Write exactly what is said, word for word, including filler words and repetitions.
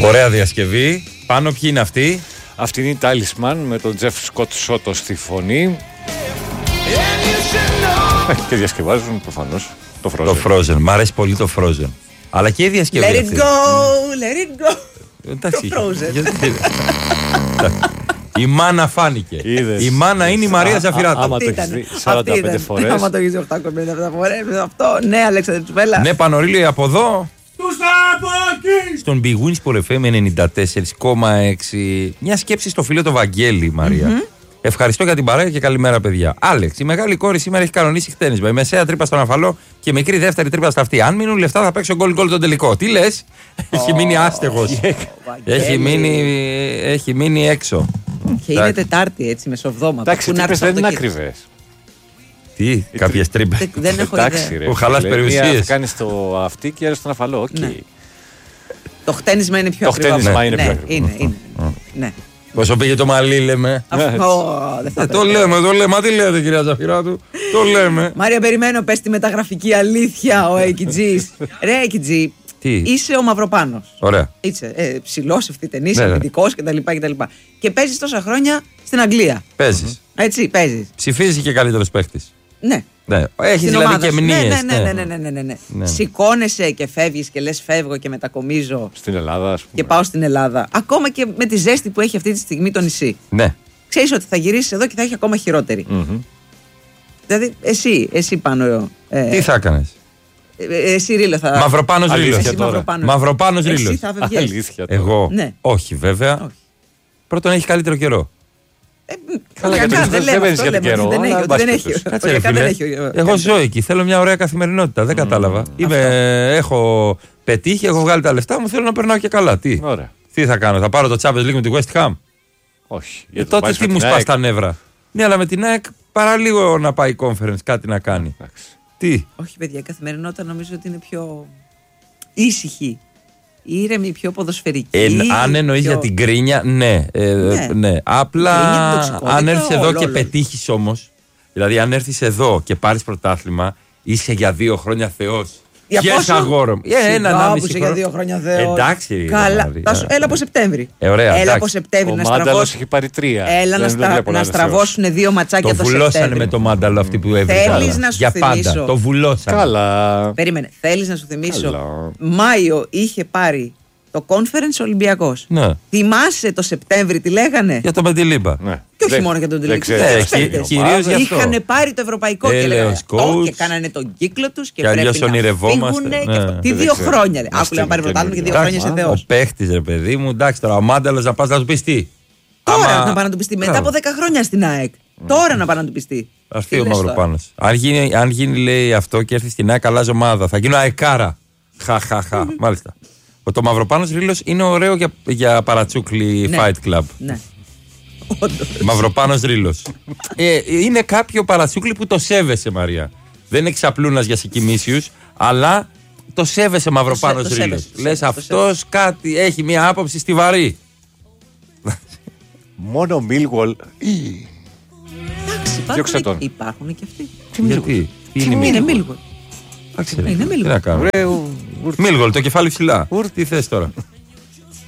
Ωραία διασκευή. Πάνω ποιοι είναι αυτοί? Αυτή είναι η Talisman με τον Jeff Scott Soto στη φωνή. Και διασκευάζουν προφανώς το Frozen. Το Frozen. Μ' αρέσει πολύ το Frozen. Αλλά και η διασκευή. Let it αυτή. go, let it go. Εντάξει. Το Frozen. Η μάνα φάνηκε. Είδες. Η μάνα είναι η Μαρία Ζαφυράτου. Άμα το έχεις δει σαράντα πέντε φορές. Άμα το έχεις δει οχτακόσιες πενήντα επτά φορές. Αυτό, ναι, Αλέξανδρε Τσουβέλλα. Ναι, Πανορίλη, από εδώ. Τους από εκεί! Στον Big Win Sport εφ εμ ενενήντα τέσσερα κόμμα έξι. Μια σκέψη στο φίλο το Βαγγέλη, Μαρία. Mm-hmm. Ευχαριστώ για την παρέα και καλημέρα, παιδιά. Άλεξ, η μεγάλη κόρη σήμερα έχει κανονίσει χτένισμα. Η μεσαία τρύπα στον αφαλό και η μικρή δεύτερη τρύπα στα αυτή. Αν μείνουν λεφτά, θα παίξω γκολ γκολ τον τελικό. Τι λες? Έχει μείνει άστεγος. έχει, μείνει, έχει μείνει έξω. Και είναι Τετάρτη, έτσι, μεσοβδόματα. Εντάξει, οι τρύπες δεν είναι ακριβές. Τι, κάποιες τρύπες. Δεν έχω ιδέα. Ο χαλάς περιουσίες. Μία θα κάνει στο αυτή και άλλο στον αφαλό. Οκ. Το χτένισμα είναι πιο ακριβό. Το χτένισμα είναι πιο ακριβό. Είναι, είναι. Πόσο πήγε το μαλλί, λέμε. Το λέμε, το λέμε. Μα τι λέτε, κυρία Ζαφυράτου? Το λέμε. Μάρια, περιμένω, πες τη μεταγραφική αλήθεια ο Αικιτζής. Ρε Αικιτζή, είσαι ο Μαυροπάνος. Ωραία. Είσαι ε, ψηλός, ευθυτενής, αμυντικός κτλ. Και παίζεις τόσα χρόνια στην Αγγλία. Παίζεις. Έτσι, παίζεις. Ψηφίζει και καλύτερος παίχτης. Ναι. Ναι. Έχει δηλαδή και μνήες. Ναι, ναι, ναι, ναι, ναι, ναι, ναι. ναι. Σηκώνεσαι και φεύγεις και λες φεύγω και μετακομίζω. Στην Ελλάδα, ας πούμε. Και πάω στην Ελλάδα. Ακόμα και με τη ζέστη που έχει αυτή τη στιγμή το νησί. Ναι. Ξέρεις ότι θα γυρίσεις εδώ και θα έχει ακόμα χειρότερη. Mm-hmm. Δηλαδή, εσύ, εσύ πάνω. Ε, Τι θα έκανες? Ε, εσύ Ρίλο θα. Μαυροπάνος Ρίλος. Μαυροπάνος Ρίλος. Εσύ θα φεύγεις. Εγώ. Ναι. Όχι, βέβαια. Όχι. Πρώτον, έχει καλύτερο καιρό. Ε, Καλά, καλά, δεν λέμε αυτό, λέμε καιρό, δεν έχει, δεν έχει. Κάτσε, φίλε. Εγώ ζω εκεί, θέλω μια ωραία καθημερινότητα, δεν κατάλαβα. Είμαι, έχω πετύχει, έχω βγάλει τα λεφτά μου, θέλω να περνάω και καλά. Τι, τι θα κάνω, θα πάρω το Champions League με τη West Ham? Όχι. Ε, τότε τι μου σπάς τα νεύρα? Ναι, αλλά με την ΑΕΚ παραλίγο να πάει conference, κάτι να κάνει. Τι. Όχι, παιδιά, η καθημερινότητα νομίζω ότι είναι πιο ήσυχη. Ήρεμη, πιο ποδοσφαιρική. Ε, αν εννοείς πιο... για την κρίνια, ναι. Ε, ναι. ναι. Απλά αν έρθεις εδώ όλο, και πετύχεις όμως, δηλαδή αν έρθεις εδώ και πάρεις πρωτάθλημα, είσαι για δύο χρόνια θεός. Για πόσο? Αγόρο. Ε, ένα ανάμιση για δύο χρόνια θεός. Εντάξει. Καλά. Τάσου, έλα από Σεπτέμβρη. Ε, ωραία, έλα εντάξει. από Σεπτέμβρη ο να στραβώσουν. Ο Μάνταλος έχει πάρει τρία. Έλα να, στρα... να στραβώσουν δύο ματσάκια το, το Σεπτέμβρη. Το βουλώσανε με το Μάνταλο αυτοί που έβρισαν. Θέλεις να σου για θυμίσω. Πάντα. Το βουλώσανε. Καλά. Περίμενε. Θέλεις να σου θυμίσω. Καλά. Μάιο είχε πάρει το conference Ολυμπιακός. Ναι. Θυμάσαι το Σεπτέμβρη τι λέγανε? Για το Μεντιλίμπα. Ναι. Και όχι μόνο για τον Τηλεοπτικό. Κυρίως γι' αυτό. Είχαν πάρει το ευρωπαϊκό και λέγανε και κάνανε τον κύκλο τους και, και πρέπει να φύγουνε. Ναι. Τι δύο χρόνια. Άκουλε να πάρει πρωτάθλημα και δύο χρόνια σε Θεός. Ο παίχτης, ρε παιδί μου, εντάξει τώρα, ο Μάνταλος να πας να του πεις τι. Τώρα να πάει να του πιστεί. Μετά από δέκα χρόνια στην ΑΕΚ. Τώρα να πάει να του πιστεί. Αυτή ο Μαυροπάνος. Αν γίνει, λέει, αυτό και έρθει στην ΑΕΚ, αλλάζω ομάδα. Θα γίνω αεκάρα. Χαχαχα. Μάλιστα. Το Μαυροπάνος Ρίλος είναι ωραίο για, για παρατσούκλι ναι. Fight Club. Ναι. Μαυροπάνος Ρίλος. ε, είναι κάποιο παρατσούκλι που το σέβεσαι, Μαρία. Δεν είναι ξαπλούνας για συγκιμήσιους, αλλά το σέβεσαι, Μαυροπάνος Ρίλος. Λες αυτός κάτι έχει μια άποψη στιβαρή. Μόνο Millwall. Εντάξει, υπάρχουν και αυτοί. Γιατί? Είναι Millwall. Είναι Millwall. Τι να κάνω. Μίλγολ, το κεφάλι ψηλά. Τι θες τώρα?